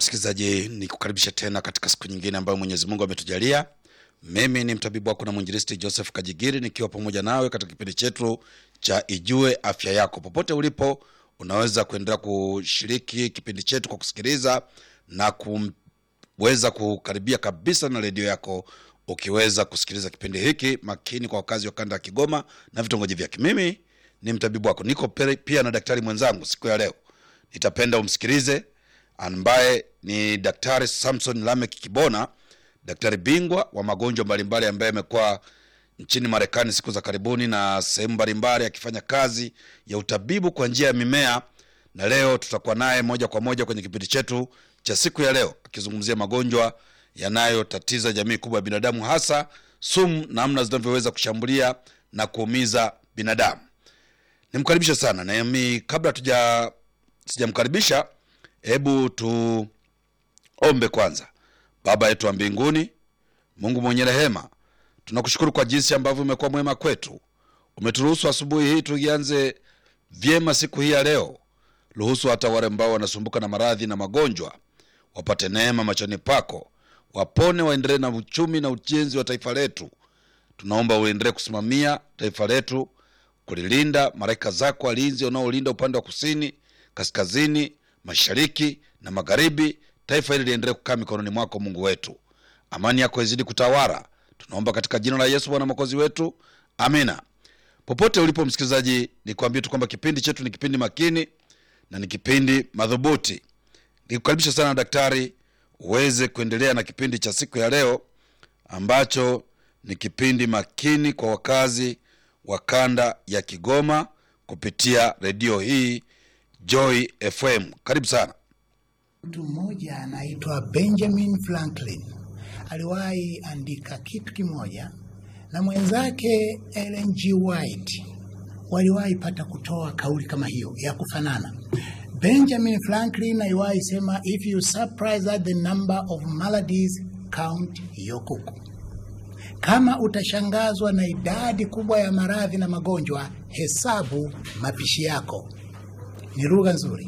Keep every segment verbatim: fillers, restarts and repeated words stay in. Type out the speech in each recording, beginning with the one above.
Msikilizaji, nikukaribisha tena katika siku nyingine ambayo Mwenyezi Mungu ametujalia. Mimi ni mtabibu wako na mwinjilisti Joseph Kajigiri, nikiwa pamoja nawe katika kipindi chetu cha Ijue Afya Yako. Popote ulipo, unaweza kuendelea kushiriki kipindi chetu kwa kusikiliza na kuweza kukaribia kabisa na redio yako ukiweza kusikiliza kipindi hiki makini kwa wakazi wa kanda ya Kigoma na vitongoji vyake. Mimi ni mtabibu wako, niko pia na daktari mwenzangu siku ya leo. Nitapenda umsikilize, ambaye ni Daktari Samson Lamek Kibona, daktari bingwa wa magonjwa mbalimbali ambaye amekuwa nchini Marekani siku za karibuni na sehemu mbalimbali akifanya kazi ya utabibu kwa njia ya mimea. Na leo tutakuwa naye moja kwa moja kwenye kipindi chetu cha siku ya leo akizungumzia magonjwa yanayotatiza jamii kubwa ya binadamu, hasa sumu, namna zinavyoweza kushambulia na kuumiza binadamu. Nimkaribisha sana. Na mimi kabla tuja sijamkaribisha, hebu tuombe kwanza. Baba yetu wa mbinguni, Mungu mwenye rehema, tunakushukuru kwa jinsi ambavyo umekuwa mwema kwetu. Umeturuhusu asubuhi hii tuianze vyema siku hii ya leo. Ruhusu hata wale ambao wanasumbuka na maradhi na magonjwa wapate neema machoni pako, wapone, waendelee na uchumi na ujenzi wa taifa letu. Tunaomba uendelee kusimamia taifa letu, kulilinda. Malaika zako walinzi wanaolinda upande wa kusini, kaskazini, mashariki na magharibi. Taifa hili liendelee kukaa mikononi mwako Mungu wetu. Amani yako izidi kutawala. Tunaomba katika jina la Yesu Bwana Mwokozi wetu. Amina. Popote ulipo msikilizaji, nikwambie tu kwamba kipindi chetu ni kipindi makini na ni kipindi madhubuti. Nikukaribisha sana daktari uweze kuendelea na kipindi cha siku ya leo, ambacho ni kipindi makini kwa wakazi wa kanda ya Kigoma kupitia redio hii Joy F M. Karibu sana. Mtu mmoja anaitwa Benjamin Franklin aliwahi andika kitu kimoja, na mwenzake Ellen G. White waliwahi pata kutoa kauli kama hiyo ya kufanana. Benjamin Franklin aliwahi sema, if you surprise at the number of maladies, count your kuku. Kama utashangazwa na idadi kubwa ya maradhi na magonjwa, hesabu mapishi yako. Ni lugha nzuri.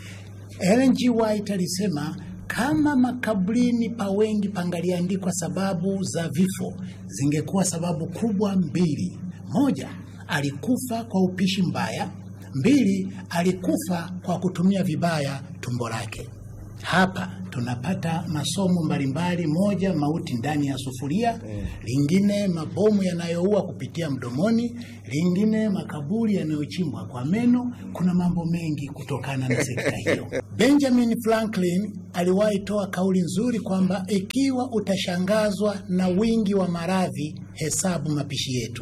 Ellen G. White alisema, kama makaburini pa wengi pangaliandikwa sababu za vifo, zingekuwa sababu kubwa mbili. Moja, alikufa kwa upishi mbaya. Mbili, alikufa kwa kutumia vibaya tumbo lake. Hapa tunapata masomo mbalimbali. Moja, mauti ndani ya sufuria. Lingine, mabomu yanayoua kupitia mdomoni. Lingine, makaburi yanayochimbwa kwa meno. Kuna mambo mengi kutokana na sekta hiyo. Benjamin Franklin aliwahi toa kauli nzuri kwamba ikiwa utashangazwa na wingi wa maradhi, hesabu mapishi yetu.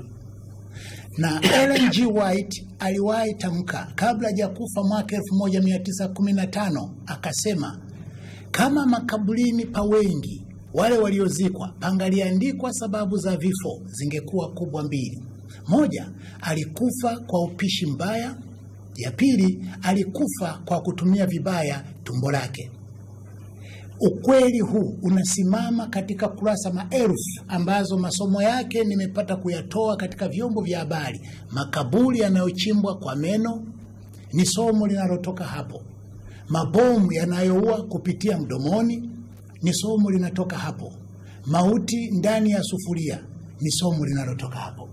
Na Ellen G. White aliwahi tamka kabla ya kufa mwaka elfu moja mia tisa kumi na tano, akasema, kama makaburini pa wengi wale waliozikwa pangaliandikwa sababu za vifo, zingekuwa kubwa mbili. Moja, alikufa kwa upishi mbaya. Ya pili, alikufa kwa kutumia vibaya tumbo lake. Ukweli huu unasimama katika kurasa maelfu ambazo masomo yake nimepata kuyatoa katika vyombo vya habari. Makaburi yanayochimbwa kwa meno ni somo linalotoka hapo. Mabomu yanayoua kupitia mdomoni ni somo linatoka hapo. Mauti ndani ya sufuria ni somo linalotoka hapo.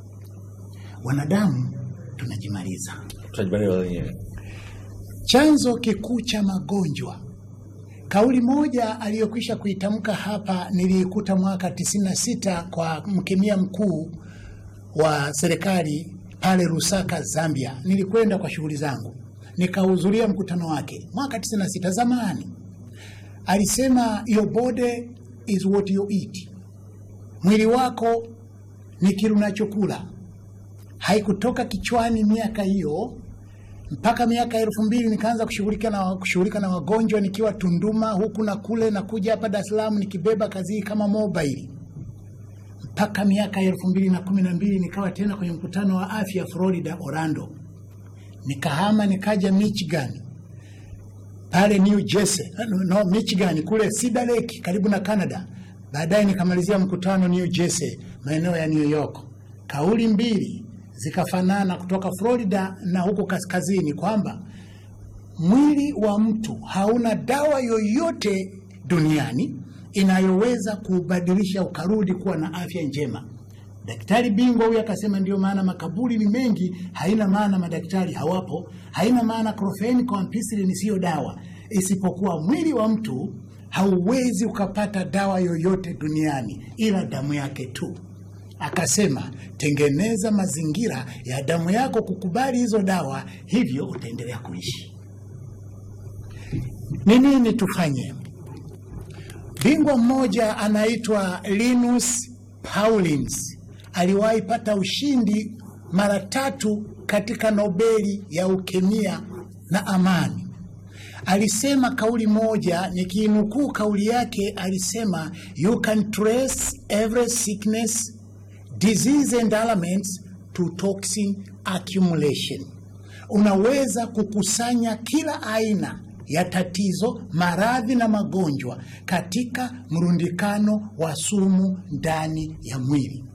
Wanadamu tunajimaliza. Tunajimaliza wenyewe. Chanzo kikuu cha magonjwa. Kauli moja aliyokwisha kuitamka hapa niliikuta mwaka tisini na sita kwa mkemia mkuu wa serikali pale Lusaka, Zambia. Nilikwenda kwa shughuli zangu, nikahudhuria mkutano wake mwaka tisini na sita zamani. Alisema, your body is what you eat. Mwili wako ni kile unachokula. Haikutoka kichwani miaka hiyo mpaka miaka elfu mbili nikaanza kushughulika na kushughulika na wagonjwa nikiwa Tunduma huku na kule, na kuja hapa Dar es Salaam nikibeba kazi kama mobile. Mpaka miaka elfu mbili na kumi na mbili nikawa tena kwenye mkutano wa afya Florida, Orlando. Nikahama nikaja Michigan, pale New Jersey, no Michigan kule Cedar Lake karibu na Canada. Baadaye nikamalizia mkutano New Jersey, maeneo ya New York. Kauli mbili zikafanana kutoka Florida na huko kaskazini, kwamba mwili wa mtu hauna dawa yoyote duniani inayoweza kubadilisha ukarudi kuwa na afya njema. Daktari bingwa huyu akasema ndio maana makaburi ni mengi, haina maana madaktari hawapo, haina maana chloroquine kwa ampicillin sio dawa, isipokuwa mwili wa mtu hauwezi ukapata dawa yoyote duniani ila damu yake tu. Akasema tengeneza mazingira ya damu yako kukubali hizo dawa, hivyo utaendelea kuishi. Ni nini tufanye? Bingwa mmoja anaitwa Linus Pauling aliwahi pata ushindi mara tatu katika Nobeli ya ukemia na amani. Alisema kauli moja, nikinukuu kauli yake, alisema you can trace every sickness, disease and ailments to toxin accumulation. Unaweza kukusanya kila aina ya tatizo, maradhi na magonjwa katika mrundikano wa sumu ndani ya mwili.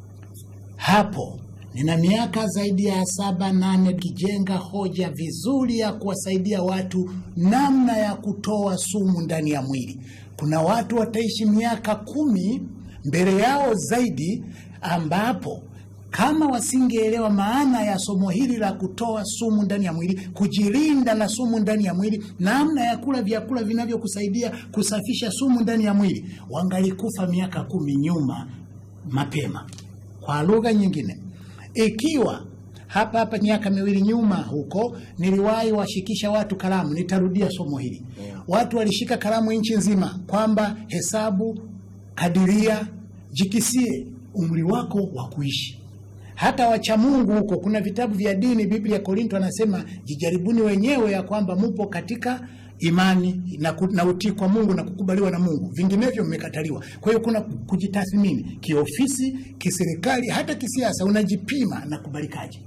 Hapo nina miaka zaidi ya saba nane kijenga hoja vizuri ya kuwasaidia watu namna ya kutoa sumu ndani ya mwili. Kuna watu wataishi miaka kumi mbele yao zaidi, ambapo kama wasingeelewa maana ya somo hili la kutoa sumu ndani ya mwili, kujilinda na sumu ndani ya mwili, namna ya kula vyakula vinavyokusaidia kusafisha sumu ndani ya mwili, wangalikufa miaka kumi nyuma mapema. Kwa lugha nyingine, ikiwa hapa hapa miaka miwili nyuma huko niliwahi washikisha watu kalamu, nitarudia somo hili. Watu walishika kalamu nchi nzima kwamba hesabu, kadiria, jikisie umri wako wa kuishi. Hata wacha Mungu huko kuna vitabu vya dini, Biblia ya Korinto anasema jijaribuni wenyewe ya kwamba mupo katika imani na, na utii kwa Mungu na kukubaliwa na Mungu, vinginevyo mmekataliwa. Kwa hiyo kuna kujitathmini kiofisi, kiserikali, hata kisiasa, unajipima na kubalikaje.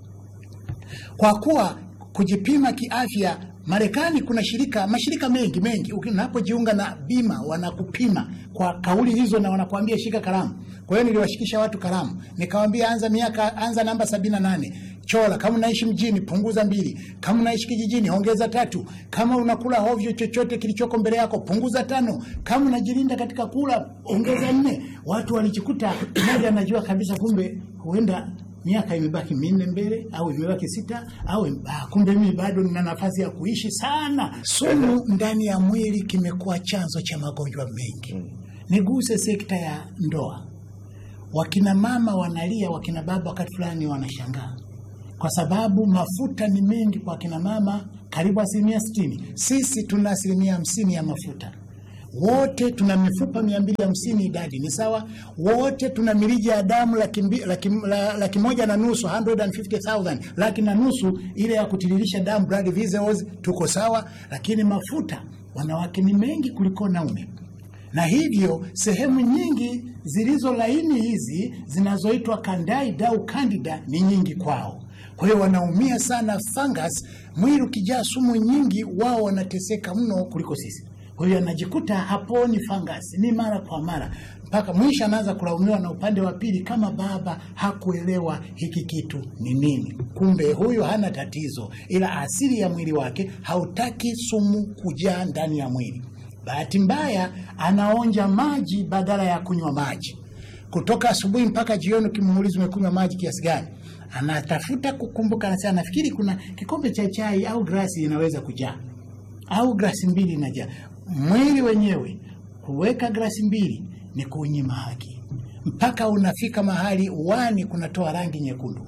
Kwa kuwa kujipima kiafya, Marekani kuna shirika, mashirika mengi mengi, unapojiunga na bima wanakupima kwa kauli hizo na wanakuambia shika kalamu. Kwa hiyo niliwashikisha watu kalamu, nikawaambia anza miaka anza namba sabini na nane, chola. Kama unaishi mjini punguza mbili, kama unaishi kijijini ongeza tatu, kama unakula hovyo chochote kilichoko mbele yako punguza tano, kama unajilinda katika kula ongeza nne. Watu walijikuta mmoja anajua kabisa kumbe huenda miaka imebaki minne mbele au imebaki sita au ah, kumbe mimi bado nina nafasi ya kuishi sana. Sumu ndani ya mwili kimekuwa chanzo cha magonjwa mengi. Niguse sekta ya ndoa. Wakina mama wanalia, wakina baba wakati fulani wanashangaa, kwa sababu mafuta ni mengi kwa kina mama, karibu asilimia sitini. Sisi tuna asilimia hamsini ya mafuta. Wote tuna mifupa mia mbili hamsini, idadi ni sawa. Wote tuna mirija ya damu laki, laki, laki moja na nusu, one hundred fifty thousand, laki na nusu ile ya kutiririsha damu, blood vessels, tuko sawa. Lakini mafuta wanawake ni mengi kuliko naume, na hivyo sehemu nyingi zilizo laini hizi zinazoitwa candida au candida ni nyingi kwao. Kwa hiyo wanaumia sana fungus. Mwili ukijaa sumu nyingi wao wanateseka mno kuliko sisi. Kwa hiyo anajikuta haponi fungus, ni mara kwa mara, mpaka mwisho anaanza kulaumiwa na upande wa pili kama baba hakuelewa hiki kitu ni nini. Kumbe huyo hana tatizo, ila asili ya mwili wake hautaki sumu kujaa ndani ya mwili. Bahati mbaya anaonja maji badala ya kunywa maji. Kutoka asubuhi mpaka jioni ukimuuliza umekunywa maji kiasi gani, anatafuta kukumbuka, anasema nafikiri kuna kikombe cha chai au glasi inaweza kujaa, au glasi mbili inajaa. Mwili wenyewe kuweka glasi mbili ni kunyima haki, mpaka unafika mahali uani kunatoa rangi nyekundu.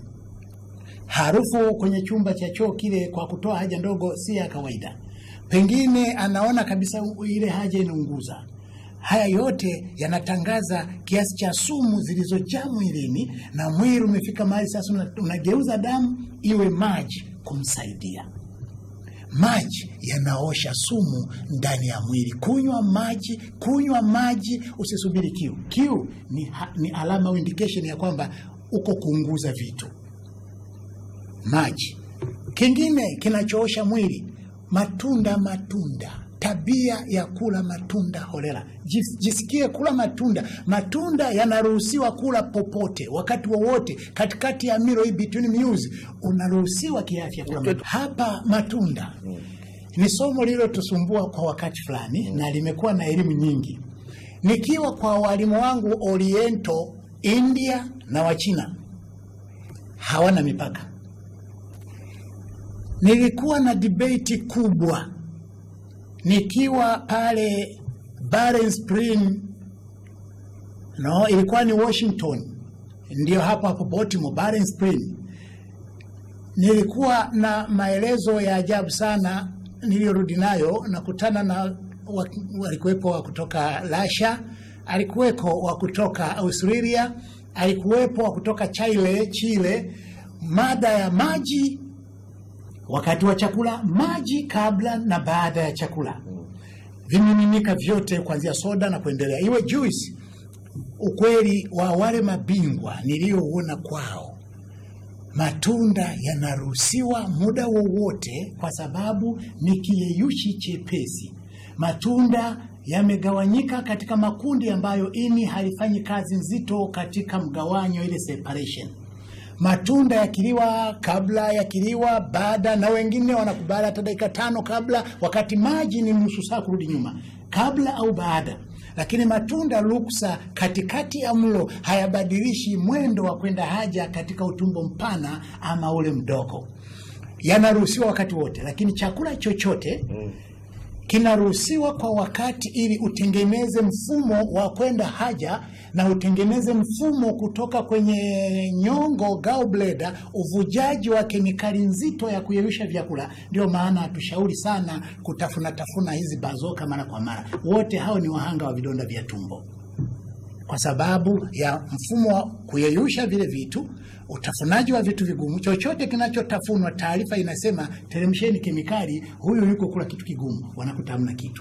Harufu kwenye chumba cha choo kile kwa kutoa haja ndogo si ya kawaida. Pengine anaona kabisa ile haja inaunguza. Haya yote yanatangaza kiasi cha sumu zilizojaa mwilini, na mwili umefika mahali sasa unageuza damu iwe maji kumsaidia. Maji yanaosha sumu ndani ya mwili. Kunywa maji, kunywa maji, usisubiri kiu. Kiu ni, ni alama au indication ya kwamba uko kuunguza vitu. Maji. Kingine kinachoosha mwili, matunda matunda. Tabia ya kula matunda holela. Jisikie kula matunda. Matunda yanaruhusiwa kula popote, wakati wowote, katikati ya milo hii between meals unaruhusiwa kiafya kula matunda. Hapa matunda ni somo lililotusumbua kwa wakati fulani na limekuwa na elimu nyingi. Nikiwa kwa walimu wangu Oriental, India na Wachina, hawana mipaka. Nilikuwa na debate kubwa nikiwa pale Barren Spring, no, ilikuwa ni Washington, ndio hapo hapo Baltimore, Barren Spring. Nilikuwa na maelezo ya ajabu sana niliyorudi nayo, na kutana na walikuwepo wa kutoka Russia, alikuwepo wa kutoka Australia, alikuwepo wa kutoka Chile, Chile. Mada ya maji wakati wa chakula, maji kabla na baada ya chakula, vimiminika vyote kuanzia soda na kuendelea, iwe juice. Ukweli wa wale mabingwa nilioona kwao, matunda yanaruhusiwa muda wowote kwa sababu ni kiyeyushi chepesi. Matunda yamegawanyika katika makundi ambayo ini halifanyi kazi nzito katika mgawanyo, ile separation. Matunda yakiliwa kabla, yakiliwa baada, na wengine wanakubali hata dakika tano kabla, wakati maji ni nusu saa kurudi nyuma, kabla au baada. Lakini matunda ruksa katikati ya mlo hayabadilishi mwendo wa kwenda haja katika utumbo mpana ama ule mdogo. Yanaruhusiwa wakati wote, lakini chakula chochote kinaruhusiwa kwa wakati ili utengeneze mfumo wa kwenda haja na utengeneze mfumo kutoka kwenye nyongo, gallbladder, uvujaji wa kemikali nzito ya kuyeyusha vyakula. Ndio maana hatushauri sana kutafuna tafuna hizi bazoka mara kwa mara. Wote hao ni wahanga wa vidonda vya tumbo, kwa sababu ya mfumo wa kuyeyusha vile vitu, utafunaji wa vitu vigumu. Chochote kinachotafunwa, taarifa inasema teremsheni kemikali, huyu yuko kula kitu kigumu, wanakutamna kitu.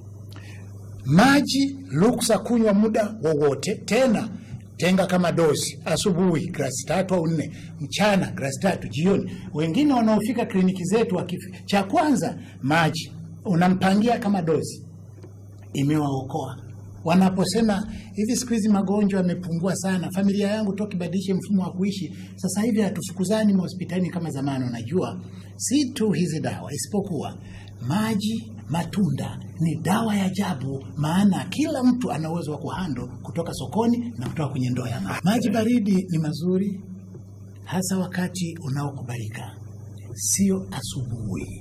Maji ruksa kunywa muda wowote, tena tenga kama dozi, asubuhi glasi tatu au nne, mchana glasi tatu, jioni. Wengine wanaofika kliniki zetu wakifi, cha kwanza maji unampangia kama dozi, imewaokoa. Wanaposema hivi siku hizi magonjwa yamepungua sana, familia yangu toki badilishe mfumo wa kuishi, sasa hivi hatufukuzani hospitalini kama zamani. Unajua, si tu hizi dawa, isipokuwa maji, matunda ni dawa ya ajabu, maana kila mtu ana uwezo wa kuhando kutoka sokoni na kutoka kwenye ndoo ya maji. Maji baridi ni mazuri hasa wakati unaokubalika, sio asubuhi.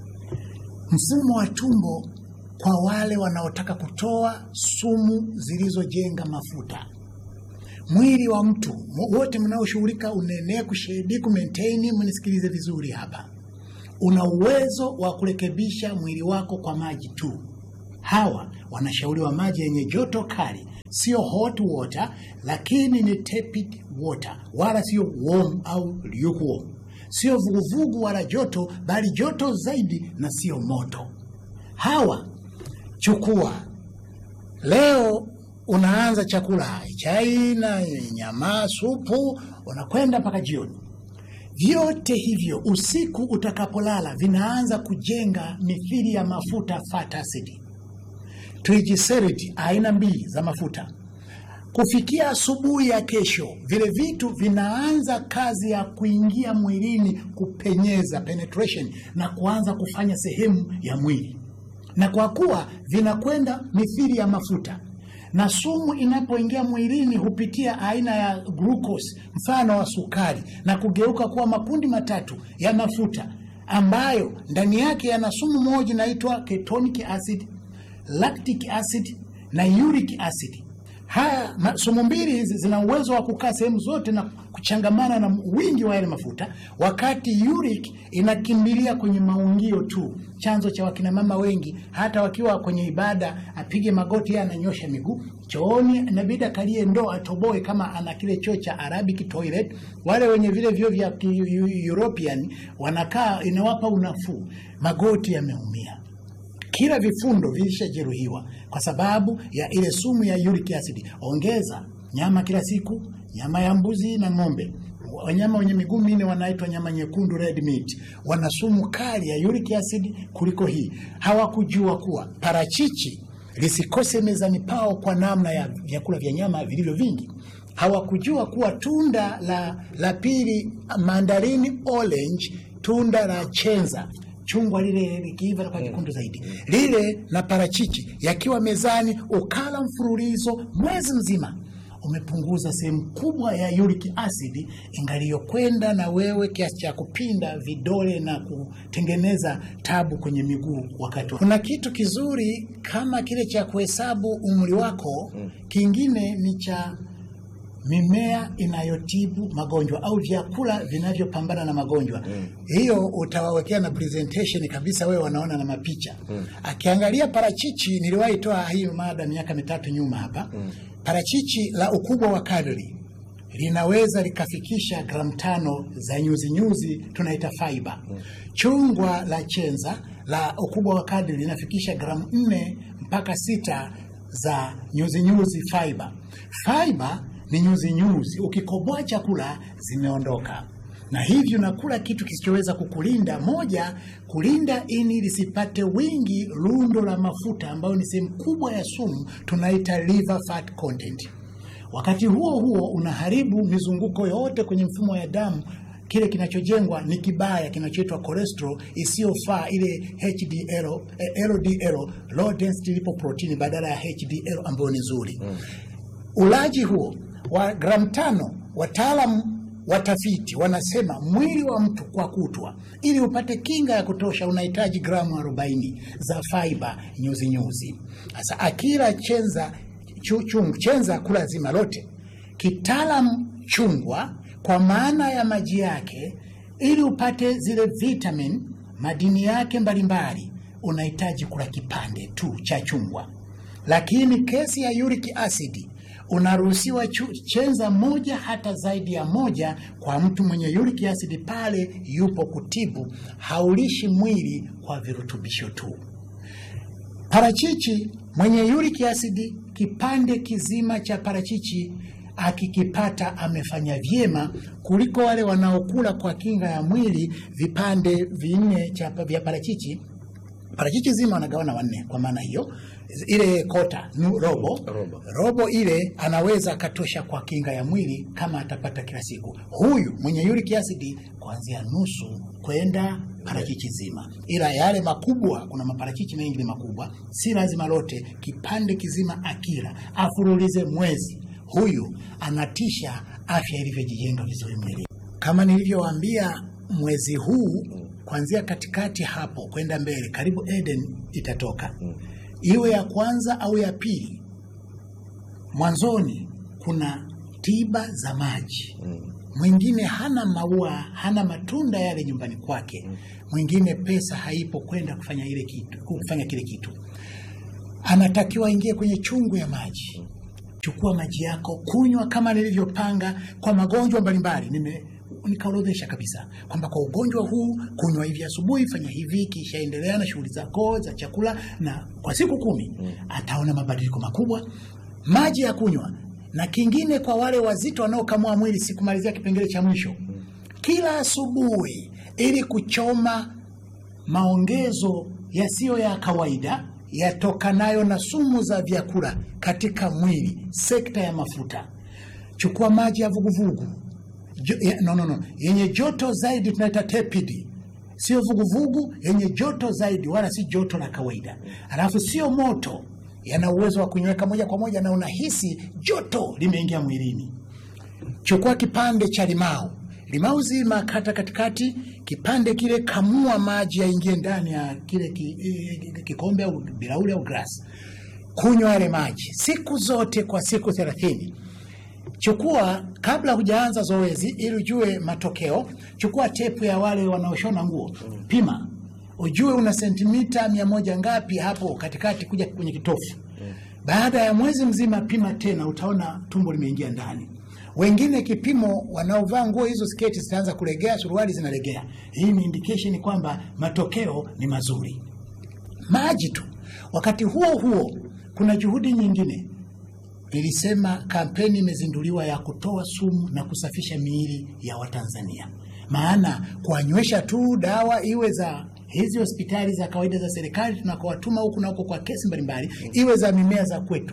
Mfumo wa tumbo kwa wale wanaotaka kutoa sumu zilizojenga mafuta. Mwili wa mtu wote mnaoshughulika unene, kushedi, kumaintain, mnisikilize vizuri hapa, una uwezo wa kurekebisha mwili wako kwa maji tu. Hawa wanashauriwa maji yenye joto kali, sio hot water, lakini ni tepid water, wala sio warm au lukewarm. Sio vuguvugu wala joto, bali joto zaidi na sio moto. Hawa chukua leo, unaanza chakula, chai na nyama, supu, unakwenda mpaka jioni. Vyote hivyo usiku utakapolala vinaanza kujenga mithili ya mafuta, fat acid, triglyceride, aina mbili za mafuta. Kufikia asubuhi ya kesho, vile vitu vinaanza kazi ya kuingia mwilini, kupenyeza, penetration, na kuanza kufanya sehemu ya mwili. Na kwa kuwa vinakwenda mithili ya mafuta, na sumu inapoingia mwilini hupitia aina ya glucose, mfano wa sukari, na kugeuka kuwa makundi matatu ya mafuta ambayo ndani yake yana sumu moja inaitwa ketonic acid, lactic acid na uric acid. Haya sumu mbili hizi zina uwezo wa kukaa sehemu zote na kuchangamana na wingi wa yale mafuta, wakati uric inakimbilia kwenye maungio tu. Chanzo cha wakina mama wengi hata wakiwa kwenye ibada, apige magoti ya ananyosha miguu, chooni inabidi akalie ndoo atoboe kama ana kile choo cha Arabic toilet. Wale wenye vile vyo vya European wanakaa, inawapa unafuu, magoti yameumia, kila vifundo vilishajeruhiwa kwa sababu ya ile sumu ya uric acid. Ongeza nyama kila siku, nyama ya mbuzi na ng'ombe. Wanyama wenye miguu minne wanaitwa nyama nyekundu, red meat, wana sumu kali ya uric acid kuliko hii. Hawakujua kuwa parachichi lisikose mezani pao kwa namna ya vyakula vya nyama vilivyo vingi. Hawakujua kuwa tunda la la pili, mandarini, orange, tunda la chenza, chungwa lile likiiva na kwa kikundu zaidi, lile na parachichi yakiwa mezani, ukala mfululizo mwezi mzima, umepunguza sehemu kubwa ya uric acid ingaliyokwenda na wewe kiasi cha kupinda vidole na kutengeneza tabu kwenye miguu wakati. Kuna kitu kizuri kama kile cha kuhesabu umri wako, kingine ni cha mimea inayotibu magonjwa au vyakula vinavyopambana na magonjwa. Hiyo utawawekea na presentation kabisa, wewe wanaona na mapicha. Akiangalia parachichi, niliwahi toa hii mada miaka mitatu nyuma hapa. Parachichi la ukubwa wa kadri linaweza likafikisha gramu tano za nyuzi nyuzi, tunaita fiber. Chungwa la chenza la ukubwa wa kadri linafikisha gramu nne mpaka sita za nyuzi nyuzi fiber. Fiber ni nyuzi nyuzi, ukikoboa chakula zimeondoka. Na hivi unakula kitu kisichoweza kukulinda. Moja, kulinda ini lisipate wingi lundo la mafuta ambayo ni sehemu kubwa ya sumu, tunaita liver fat content. Wakati huo huo unaharibu mizunguko yote kwenye mfumo wa damu. Kile kinachojengwa ni kibaya kinachoitwa cholesterol isiyofaa, ile H D L, L D L, low density lipoprotein badala ya H D L ambayo ni nzuri. Mm. Ulaji huo wa gramu tano, wataalamu watafiti wanasema mwili wa mtu kwa kutwa ili upate kinga ya kutosha unahitaji gramu arobaini za fiber nyuzi nyuzi. Sasa akila chenza chungwa, chenza kula zima lote, kitaalamu chungwa kwa maana ya maji yake, ili upate zile vitamin madini yake mbalimbali unahitaji kula kipande tu cha chungwa. Lakini kesi ya uric acid unaruhusiwa chenza moja hata zaidi ya moja kwa mtu mwenye uric acid pale yupo kutibu, haulishi mwili kwa virutubisho tu. Parachichi, mwenye uric acid kipande kizima cha parachichi akikipata amefanya vyema kuliko wale wanaokula kwa kinga ya mwili vipande vinne cha vya parachichi. Parachichi zima wanagawana wanne, kwa maana hiyo ile kota nu, robo, robo robo ile anaweza katosha kwa kinga ya mwili kama atapata kila siku. Huyu mwenye uric acid kuanzia nusu kwenda parachichi zima. Ila yale makubwa, kuna maparachichi mengi ni makubwa, si lazima lote, kipande kizima akila afurulize mwezi, huyu anatisha afya ilivyojijenga vizuri mwili. Kama nilivyowaambia, mwezi huu kuanzia katikati hapo kwenda mbele karibu Eden itatoka. Iwe ya kwanza au ya pili, mwanzoni kuna tiba za maji. Mwingine hana maua, hana matunda yale nyumbani kwake. Mwingine pesa haipo kwenda kufanya ile kitu, kufanya kile kitu. Anatakiwa ingie kwenye chungu ya maji. Chukua maji yako, kunywa kama nilivyopanga kwa magonjwa mbalimbali. Nime nikaorodhesha kabisa kwamba kwa ugonjwa huu kunywa hivi asubuhi, fanya hivi, kisha endelea na shughuli zako za chakula, na kwa siku kumi mm. ataona mabadiliko makubwa. Maji ya kunywa. Na kingine kwa wale wazito wanaokamua mwili, sikumalizia kipengele cha mwisho. Mm. Kila asubuhi ili kuchoma maongezo yasiyo ya kawaida yatokanayo na sumu za vyakula katika mwili, sekta ya mafuta. Chukua maji ya vuguvugu. Jo, no no no, yenye joto zaidi tunaita tepid. Sio vuguvugu, yenye joto zaidi, wala si joto la kawaida. Alafu sio moto, yana uwezo wa kunyweka moja kwa moja na unahisi joto limeingia mwilini. Chukua kipande cha limau. Limau zima kata katikati, kipande kile kamua maji yaingie ndani ya kile ki, kikombe au bilauri au glass. Kunywa yale maji siku zote kwa siku thelathini. Chukua, kabla hujaanza zoezi ili ujue matokeo, chukua tepu ya wale wanaoshona nguo. Pima, ujue una sentimita mia moja ngapi hapo katikati kuja kwenye kitofu. Baada ya mwezi mzima pima tena, utaona tumbo limeingia ndani. Wengine kipimo wanaovaa nguo hizo, sketi zitaanza kulegea, suruali zinalegea. Hii ni indication kwamba matokeo ni mazuri. Maji tu. Wakati huo huo kuna juhudi nyingine. Nilisema kampeni imezinduliwa ya kutoa sumu na kusafisha miili ya Watanzania. Maana kuanywesha tu dawa iwe za hizi hospitali za kawaida za serikali tunakowatuma huku na huko kwa kesi mbalimbali, iwe za mimea za kwetu,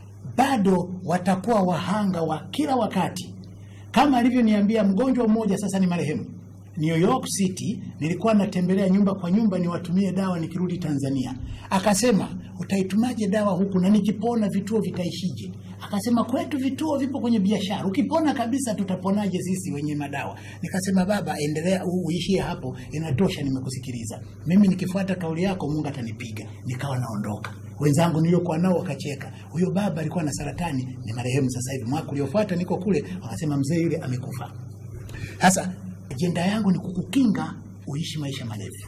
bado watakuwa wahanga wa kila wakati. Kama alivyoniambia mgonjwa mmoja, sasa ni marehemu, New York City, nilikuwa natembelea nyumba kwa nyumba niwatumie dawa nikirudi Tanzania. Akasema, "Utaitumaje dawa huku na nikipona vituo vitaishije?" Akasema, "Kwetu vituo vipo kwenye biashara. Ukipona kabisa tutaponaje sisi wenye madawa?" Nikasema, "Baba, endelea uishie hapo, inatosha, nimekusikiliza. Mimi nikifuata kauli yako Mungu atanipiga." Nikawa naondoka. Wenzangu niliokuwa nao wakacheka. Huyo baba alikuwa na saratani, ni marehemu sasa hivi. Mwaka uliofuata niko kule, wakasema mzee yule amekufa. Sasa ajenda yangu ni kukukinga uishi maisha marefu.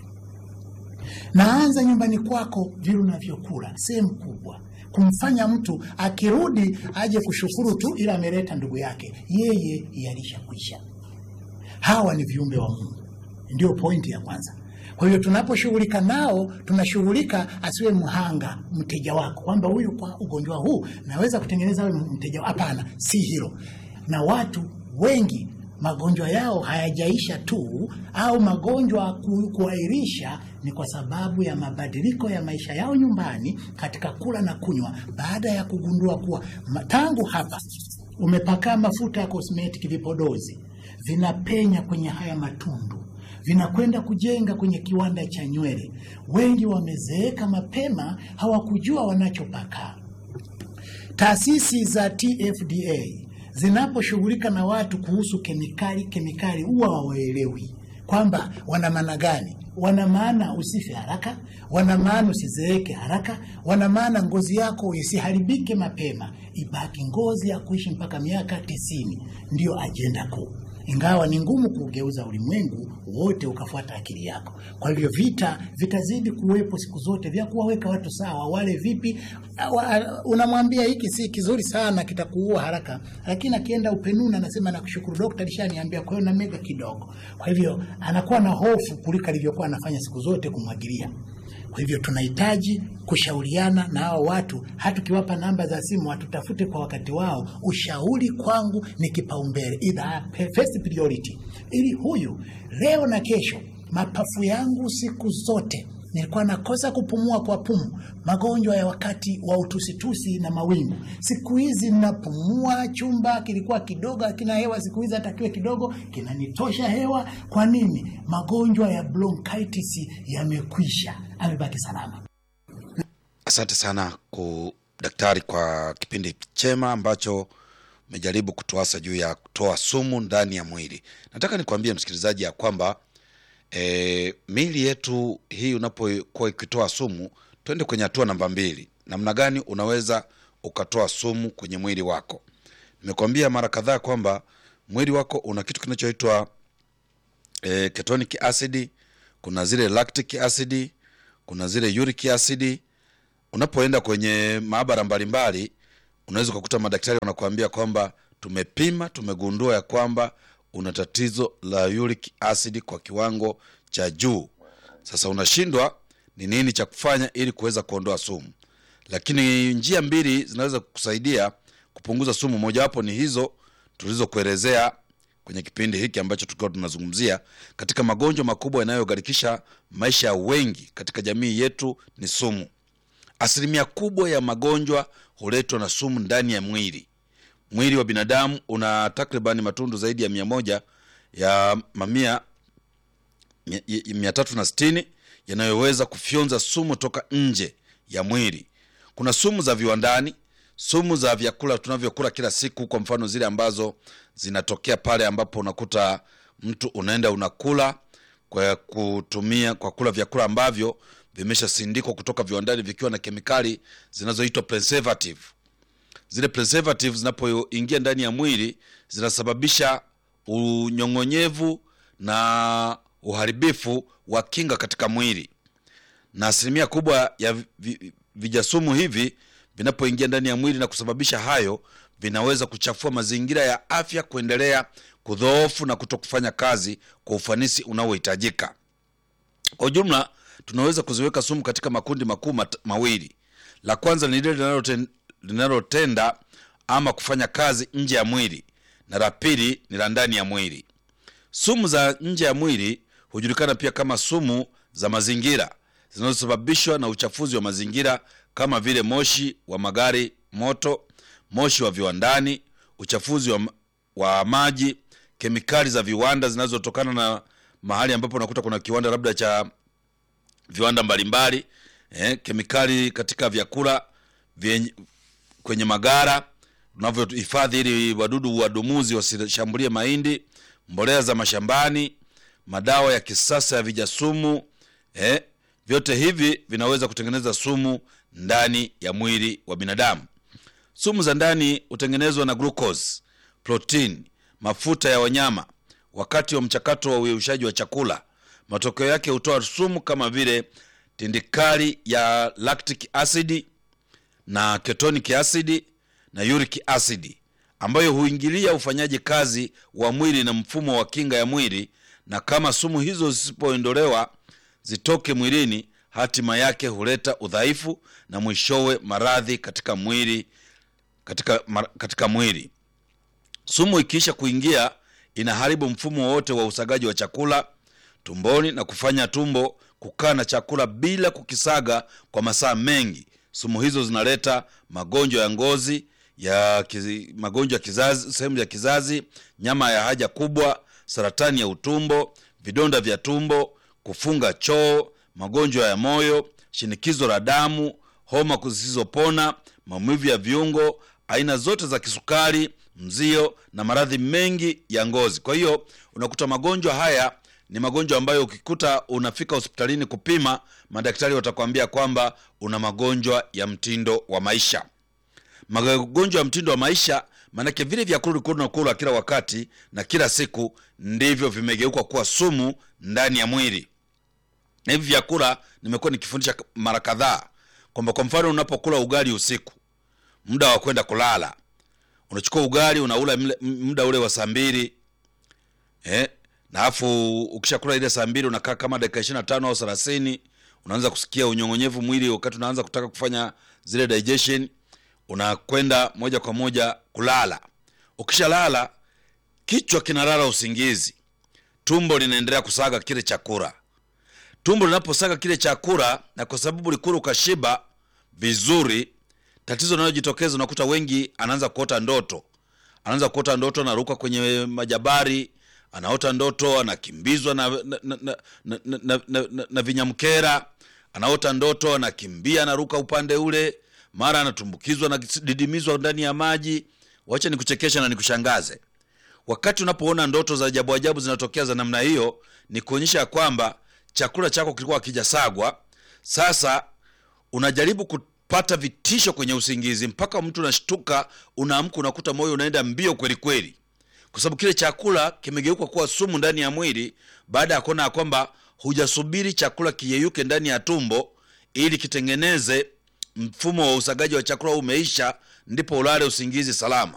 Naanza nyumbani kwako vile unavyokula, sehemu kubwa. Kumfanya mtu akirudi aje kushukuru tu ila ameleta ndugu yake, yeye yalishakwisha. Hawa ni viumbe wa Mungu. Ndio pointi ya kwanza. Kwa hiyo tunaposhughulika nao, tunashughulika asiwe mhanga mteja wako, kwamba huyu kwa ugonjwa huu naweza kutengeneza wewe mteja. Hapana, si hilo. Na watu wengi magonjwa yao hayajaisha tu, au magonjwa ku, kuairisha ni kwa sababu ya mabadiliko ya maisha yao nyumbani katika kula na kunywa, baada ya kugundua kuwa tangu hapa umepaka mafuta ya cosmetic, vipodozi vinapenya kwenye haya matundu, vinakwenda kujenga kwenye kiwanda cha nywele. Wengi wamezeeka mapema, hawakujua wanachopaka. Taasisi za T F D A zinaposhughulika na watu kuhusu kemikali, kemikali huwa hawaelewi kwamba wana maana gani. Wana maana usife haraka, wana maana usizeeke haraka, wana maana ngozi yako isiharibike mapema, ibaki ngozi ya kuishi mpaka miaka tisini. Ndio ajenda kuu. Ingawa ni ngumu kugeuza ulimwengu wote ukafuata akili yako. Kwa hivyo vita vitazidi kuwepo siku zote vya kuwaweka watu sawa. Wale vipi, unamwambia hiki si kizuri sana kitakuua haraka, lakini akienda upenuna anasema nakushukuru daktari alishaniambia, kwa hiyo na mega kidogo. Kwa hivyo anakuwa na hofu kuliko alivyokuwa anafanya siku zote kumwagilia. Kwa hivyo tunahitaji kushauriana na hao watu. Hata tukiwapa namba za simu watutafute kwa wakati wao. Ushauri kwangu ni kipaumbele, either first priority. Ili huyu leo na kesho, mapafu yangu siku zote nilikuwa nakosa kupumua kwa pumu, magonjwa ya wakati wa utusitusi na mawingu. Siku hizi ninapumua, chumba kilikuwa kidogo kina hewa, siku hizi hata kiwe kidogo kinanitosha hewa. Kwa nini? Magonjwa ya bronchitis yamekwisha, amebaki salama. Asante sana ku daktari kwa kipindi chema ambacho umejaribu kutuasa juu ya kutoa sumu ndani ya mwili. Nataka nikwambie msikilizaji ya kwamba E, miili yetu hii unapokuwa ikitoa sumu, twende kwenye hatua namba mbili. Namna gani unaweza ukatoa sumu kwenye mwili wako? Nimekwambia mara kadhaa kwamba mwili wako una kitu kinachoitwa e, ketonic acid, kuna zile lactic acid, kuna zile uric acid. Unapoenda kwenye maabara mbalimbali, unaweza kukuta madaktari wanakuambia kwamba tumepima, tumegundua ya kwamba una tatizo la uric acid kwa kiwango cha juu. Sasa unashindwa ni nini cha kufanya ili kuweza kuondoa sumu. Lakini njia mbili zinaweza kukusaidia kupunguza sumu. Moja wapo ni hizo tulizokuelezea kwenye kipindi hiki ambacho tulikuwa tunazungumzia. Katika magonjwa makubwa yanayogarikisha maisha ya wengi katika jamii yetu ni sumu. Asilimia kubwa ya magonjwa huletwa na sumu ndani ya mwili. Mwili wa binadamu una takribani matundu zaidi ya mia moja ya mamia mia tatu na sitini yanayoweza kufyonza sumu toka nje ya mwili. Kuna sumu za viwandani, sumu za vyakula tunavyokula kila siku, kwa mfano zile ambazo zinatokea pale ambapo unakuta mtu unaenda unakula kwa kutumia kwa kula vyakula ambavyo vimeshasindikwa kutoka viwandani vikiwa na kemikali zinazoitwa preservative. Zile preservatives zinapoingia ndani ya mwili zinasababisha unyong'onyevu na uharibifu wa kinga katika mwili. Na asilimia kubwa ya vijasumu hivi vinapoingia ndani ya mwili na kusababisha hayo, vinaweza kuchafua mazingira ya afya, kuendelea kudhoofu na kutokufanya kazi kwa ufanisi unaohitajika. Kwa ujumla, tunaweza kuziweka sumu katika makundi makuu mawili. La kwanza ni lile linalotenda ama kufanya kazi nje ya mwili, na la pili ni la ndani ya mwili. Sumu za nje ya mwili hujulikana pia kama sumu za mazingira, zinazosababishwa na uchafuzi wa mazingira kama vile moshi wa magari moto, moshi wa viwandani, uchafuzi wa, wa maji, kemikali za viwanda zinazotokana na mahali ambapo unakuta kuna kiwanda labda cha viwanda mbalimbali, eh, kemikali katika vyakula vyenye, kwenye magara unavyohifadhi ili wadudu wadumuzi wasishambulie mahindi, mbolea za mashambani, madawa ya kisasa ya vijasumu, eh, vyote hivi vinaweza kutengeneza sumu ndani ya mwili wa binadamu. Sumu za ndani hutengenezwa na glucose, protein, mafuta ya wanyama wakati wa mchakato wa uyeyushaji wa chakula. Matokeo yake hutoa sumu kama vile tindikali ya lactic acid na ketonic acid na uric acid, ambayo huingilia ufanyaji kazi wa mwili na mfumo wa kinga ya mwili, na kama sumu hizo zisipoondolewa zitoke mwilini, hatima yake huleta udhaifu na mwishowe maradhi katika mwili katika katika mwili. Sumu ikiisha kuingia inaharibu mfumo wote wa usagaji wa chakula tumboni na kufanya tumbo kukaa na chakula bila kukisaga kwa masaa mengi. Sumu hizo zinaleta magonjwa ya ngozi, ya kizi, magonjwa ya kizazi, sehemu ya kizazi, nyama ya haja kubwa, saratani ya utumbo, vidonda vya tumbo, kufunga choo, magonjwa ya moyo, shinikizo la damu, homa zisizopona, maumivu ya viungo, aina zote za kisukari, mzio na maradhi mengi ya ngozi. Kwa hiyo unakuta magonjwa haya ni magonjwa ambayo ukikuta unafika hospitalini kupima, madaktari watakwambia kwamba una magonjwa ya mtindo wa maisha. Magonjwa ya mtindo wa maisha manake vile vyakula unakula kila wakati na kila siku ndivyo vimegeuka kuwa sumu ndani ya mwili. Na hivi vyakula nimekuwa nikifundisha mara kadhaa kwamba kwa mfano unapokula ugali usiku, muda wa kwenda kulala, unachukua ugali unaula muda ule wa saa mbili, eh, na afu ukishakula ile saa mbili unakaa kama dakika ishirini na tano au thelathini, unaanza kusikia unyong'onyevu mwili. Wakati unaanza kutaka kufanya zile digestion, unakwenda moja kwa moja kulala. Ukishalala kichwa kinalala usingizi, tumbo linaendelea kusaga kile chakula. Tumbo linaposaga kile chakula, na kwa sababu likula ukashiba vizuri, tatizo linalojitokeza unakuta wengi anaanza kuota ndoto. Anaanza kuota ndoto anaruka kwenye majabari, anaota ndoto anakimbizwa na na na na, na, na, na, na, na vinyamkera, anaota ndoto anakimbia anaruka upande ule, mara anatumbukizwa na didimizwa ndani ya maji. Wacha nikuchekesha na nikushangaze. Wakati unapoona ndoto za ajabu ajabu zinatokea za namna hiyo, ni kuonyesha kwamba chakula chako kilikuwa hakijasagwa. Sasa unajaribu kupata vitisho kwenye usingizi, mpaka mtu unashtuka, unaamka unakuta moyo unaenda mbio kweli kweli, kwa sababu kile chakula kimegeuka kuwa sumu ndani ya mwili, baada ya kuona kwamba hujasubiri chakula kiyeyuke ndani ya tumbo ili kitengeneze mfumo wa usagaji wa chakula umeisha, ndipo ulale usingizi salama.